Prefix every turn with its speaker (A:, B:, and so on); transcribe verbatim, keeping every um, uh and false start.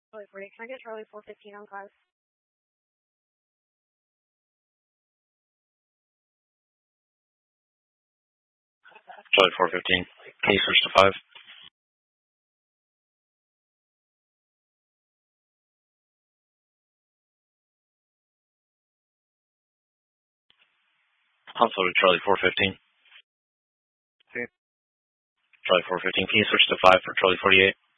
A: Charlie forty-eight, can I get Charlie four fifteen on five?
B: Charlie four fifteen, can you switch to five? Honsel to Charlie four fifteen.
C: Sí.
B: Charlie four fifteen, can you switch to five for Charlie forty-eight?